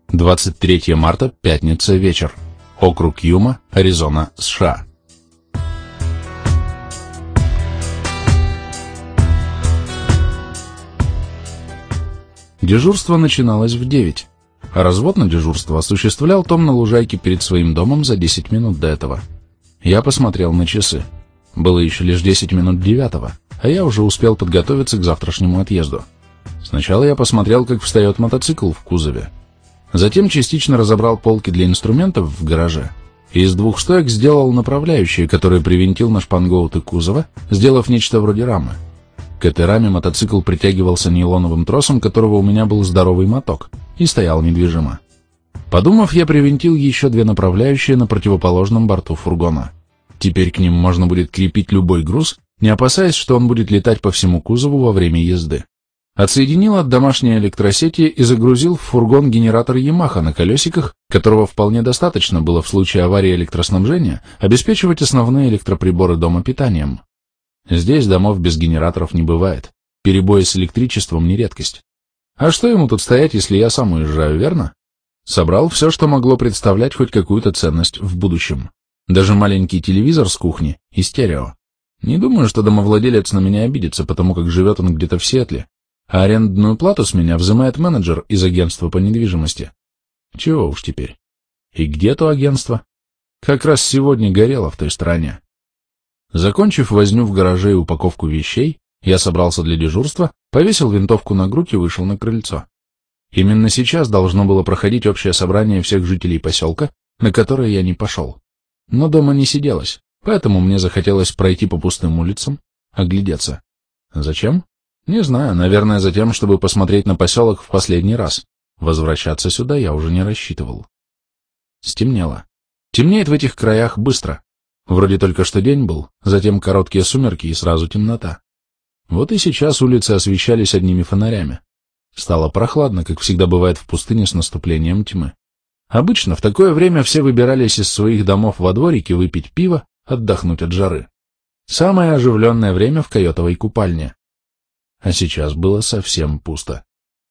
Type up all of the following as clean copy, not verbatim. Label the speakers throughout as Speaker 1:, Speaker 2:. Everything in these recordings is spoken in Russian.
Speaker 1: 23 марта, пятница, вечер. Округ Юма, Аризона, США. Дежурство начиналось в 9, а развод на дежурство осуществлял Том на лужайке перед своим домом за 10 минут до этого. Я посмотрел на часы. Было еще лишь 10 минут 9, а я уже успел подготовиться к завтрашнему отъезду. Сначала я посмотрел, как встает мотоцикл в кузове. Затем частично разобрал полки для инструментов в гараже и из 2 стоек сделал направляющие, которые привинтил на шпангоуты кузова, сделав нечто вроде рамы. К этой раме мотоцикл притягивался нейлоновым тросом, которого у меня был здоровый моток, и стоял недвижимо. Подумав, я привинтил еще 2 направляющие на противоположном борту фургона. Теперь к ним можно будет крепить любой груз, не опасаясь, что он будет летать по всему кузову во время езды. Отсоединил от домашней электросети и загрузил в фургон генератор Yamaha на колесиках, которого вполне достаточно было в случае аварии электроснабжения обеспечивать основные электроприборы дома питанием. Здесь домов без генераторов не бывает. Перебои с электричеством не редкость. А что ему тут стоять, если я сам уезжаю, верно? Собрал все, что могло представлять хоть какую-то ценность в будущем. Даже маленький телевизор с кухни и стерео. Не думаю, что домовладелец на меня обидится, потому как живет он где-то в Сиэтле. А арендную плату с меня взимает менеджер из агентства по недвижимости. Чего уж теперь. И где то агентство? Как раз сегодня горело в той стране. Закончив возню в гараже и упаковку вещей, я собрался для дежурства, повесил винтовку на грудь и вышел на крыльцо. Именно сейчас должно было проходить общее собрание всех жителей поселка, на которое я не пошел. Но дома не сиделось, поэтому мне захотелось пройти по пустым улицам, оглядеться. Зачем? Не знаю, наверное, за тем, чтобы посмотреть на поселок в последний раз. Возвращаться сюда я уже не рассчитывал. Стемнело. Темнеет в этих краях быстро. Вроде только что день был, затем короткие сумерки и сразу темнота. Вот и сейчас улицы освещались одними фонарями. Стало прохладно, как всегда бывает в пустыне с наступлением тьмы. Обычно в такое время все выбирались из своих домов во дворике выпить пиво, отдохнуть от жары. Самое оживленное время в койотовой купальне. А сейчас было совсем пусто.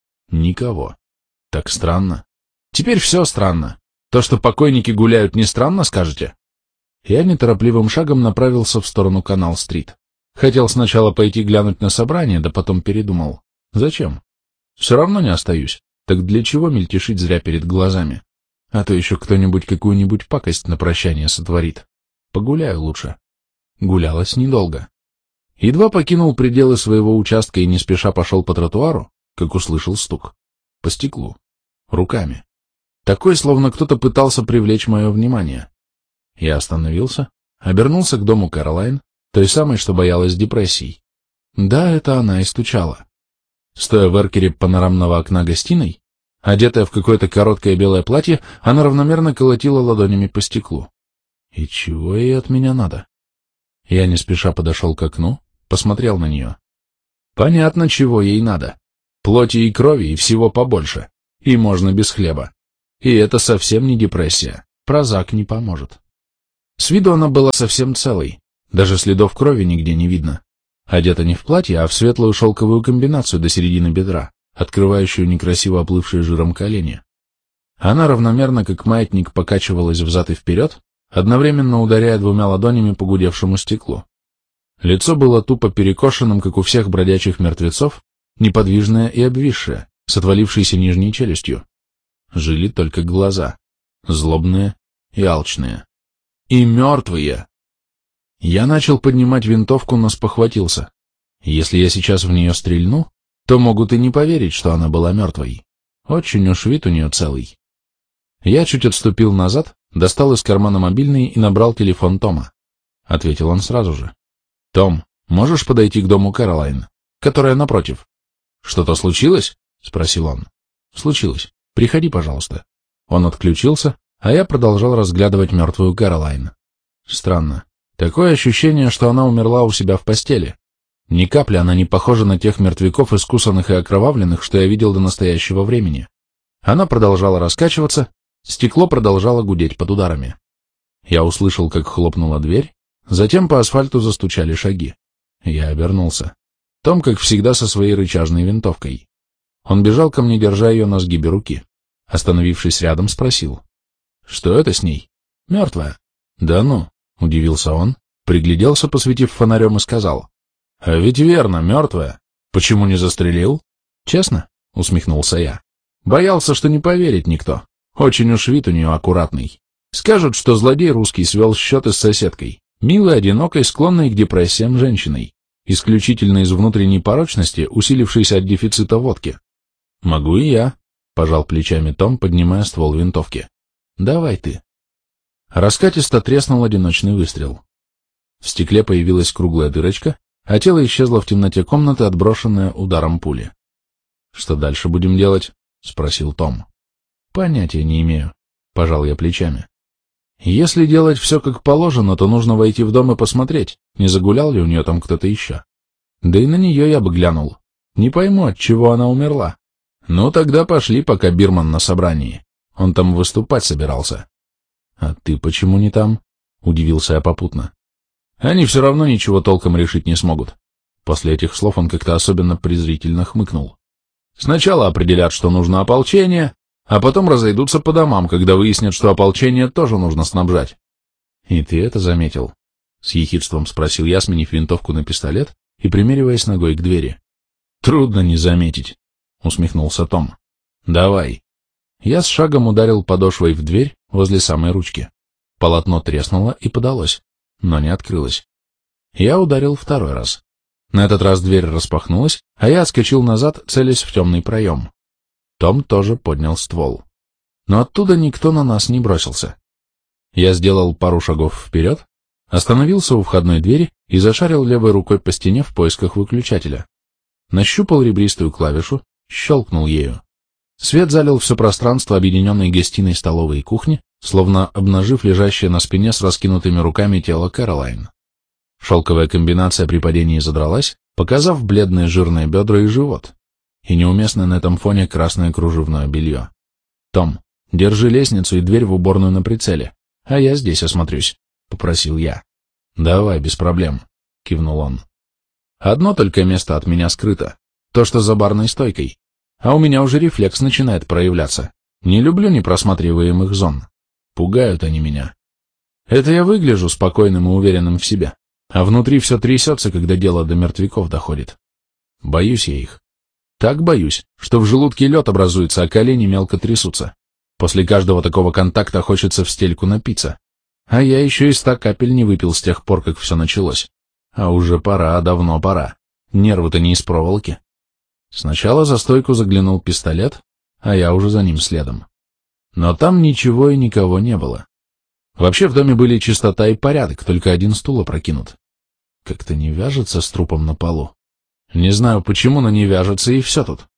Speaker 1: Никого. Так странно. Теперь все странно. То, что покойники гуляют, не странно, скажете? Я неторопливым шагом направился в сторону Канал-стрит. Хотел сначала пойти глянуть на собрание, да потом передумал. Зачем? Все равно не остаюсь. Так для чего мельтешить зря перед глазами? А то еще кто-нибудь какую-нибудь пакость на прощание сотворит. Погуляю лучше. Гулялось недолго. Едва покинул пределы своего участка и не спеша пошел по тротуару, как услышал стук. По стеклу. Руками. Такой, словно кто-то пытался привлечь мое внимание. Я остановился, обернулся к дому Кэролайн, той самой, что боялась депрессий. Да, это она и стучала. Стоя в эркере панорамного окна гостиной, одетая в какое-то короткое белое платье, она равномерно колотила ладонями по стеклу. И чего ей от меня надо? Я не спеша подошел к окну, посмотрел на нее. Понятно, чего ей надо. Плоти и крови, и всего побольше. И можно без хлеба. И это совсем не депрессия. Прозак не поможет. С виду она была совсем целой. Даже следов крови нигде не видно. Одета не в платье, а в светлую шелковую комбинацию до середины бедра, открывающую некрасиво оплывшие жиром колени. Она равномерно, как маятник, покачивалась взад и вперед, одновременно ударяя 2 ладонями по гудевшему стеклу. Лицо было тупо перекошенным, как у всех бродячих мертвецов, неподвижное и обвисшее, с отвалившейся нижней челюстью. Жили только глаза, злобные и алчные. И мертвые! Я начал поднимать винтовку, но спохватился. Если я сейчас в нее стрельну, то могут и не поверить, что она была мертвой. Очень уж вид у нее целый. Я чуть отступил назад, достал из кармана мобильный и набрал телефон Тома. Ответил он сразу же. «Том, можешь подойти к дому Кэролайн, которая напротив?» «Что-то случилось?» — спросил он. «Случилось. Приходи, пожалуйста». Он отключился, а я продолжал разглядывать мертвую Кэролайн. Странно. Такое ощущение, что она умерла у себя в постели. Ни капли она не похожа на тех мертвяков, искусанных и окровавленных, что я видел до настоящего времени. Она продолжала раскачиваться, стекло продолжало гудеть под ударами. Я услышал, как хлопнула дверь, затем по асфальту застучали шаги. Я обернулся. Том, как всегда, со своей рычажной винтовкой. Он бежал ко мне, держа ее на сгибе руки. Остановившись рядом, спросил. Что это с ней? Мертвая. Да ну, удивился он, пригляделся, посветив фонарем, и сказал. А ведь верно, мертвая. Почему не застрелил? Честно, усмехнулся я. Боялся, что не поверит никто. Очень уж вид у нее аккуратный. Скажут, что злодей русский свел счеты с соседкой, милой, одинокой, склонной к депрессиям женщиной, исключительно из внутренней порочности, усилившейся от дефицита водки. Могу и я, пожал плечами Том, поднимая ствол винтовки. Давай ты. Раскатисто треснул одиночный выстрел. В стекле появилась круглая дырочка, а тело исчезло в темноте комнаты, отброшенное ударом пули. Что дальше будем делать? Спросил Том. Понятия не имею, пожал я плечами. Если делать все как положено, то нужно войти в дом и посмотреть, не загулял ли у нее там кто-то еще. Да и на нее я бы глянул. Не пойму, от чего она умерла. Ну, тогда пошли, пока Бирман на собрании. Он там выступать собирался. А ты почему не там? Удивился я попутно. Они все равно ничего толком решить не смогут. После этих слов он как-то особенно презрительно хмыкнул. Сначала определят, что нужно ополчение, а потом разойдутся по домам, когда выяснят, что ополчение тоже нужно снабжать. — И ты это заметил? — с ехидством спросил я, сменив винтовку на пистолет и примериваясь ногой к двери. — Трудно не заметить, — усмехнулся Том. — Давай. Я с шагом ударил подошвой в дверь возле самой ручки. Полотно треснуло и подалось, но не открылось. Я ударил второй раз. На этот раз дверь распахнулась, а я отскочил назад, целясь в темный проем. Том тоже поднял ствол. Но оттуда никто на нас не бросился. Я сделал пару шагов вперед, остановился у входной двери и зашарил левой рукой по стене в поисках выключателя. Нащупал ребристую клавишу, щелкнул ею. Свет залил все пространство объединенной гостиной, столовой и кухни, словно обнажив лежащее на спине с раскинутыми руками тело Кэролайн. Шелковая комбинация при падении задралась, показав бледные жирные бедра и живот, и неуместное на этом фоне красное кружевное белье. «Том, держи лестницу и дверь в уборную на прицеле, а я здесь осмотрюсь», — попросил я. «Давай, без проблем», — кивнул он. «Одно только место от меня скрыто, то, что за барной стойкой, а у меня уже рефлекс начинает проявляться. Не люблю непросматриваемых зон. Пугают они меня. Это я выгляжу спокойным и уверенным в себе, а внутри все трясется, когда дело до мертвяков доходит. Боюсь я их. Так боюсь, что в желудке лед образуется, а колени мелко трясутся. После каждого такого контакта хочется в стельку напиться. А я еще и 100 капель не выпил с тех пор, как все началось. А уже пора, давно пора. Нервы-то не из проволоки. Сначала за стойку заглянул пистолет, а я уже за ним следом. Но там ничего и никого не было. Вообще в доме были чистота и порядок, только один стул опрокинут. Как-то не вяжется с трупом на полу. Не знаю почему, но не вяжется, и все тут.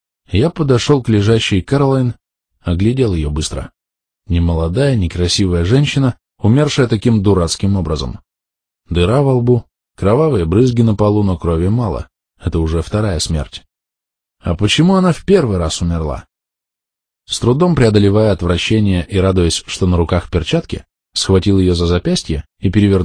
Speaker 1: Я подошел к лежащей Кэролайн, оглядел ее быстро. Немолодая, некрасивая женщина, умершая таким дурацким образом. Дыра во лбу, кровавые брызги на полу, но крови мало. Это уже вторая смерть. А почему она в первый раз умерла? С трудом преодолевая отвращение и радуясь, что на руках перчатки, схватил ее за запястье и перевернул